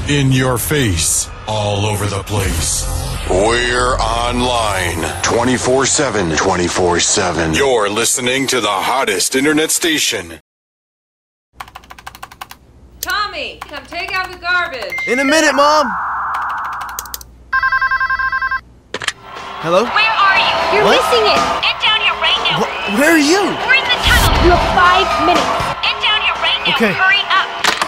In your face. All over the place. We're online 24/7. 24/7. You're listening to the hottest internet station. Tommy, come take out the garbage. In a minute, Mom. Hello? Where are you? You're missing it. Get down here right now. Where are you? We're in the tunnel. You have 5 minutes. Get down here right now. Okay. Hurry